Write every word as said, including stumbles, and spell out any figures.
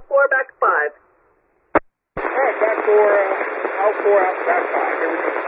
Four back five. All right, back four, uh, out four, out back five. Here we go.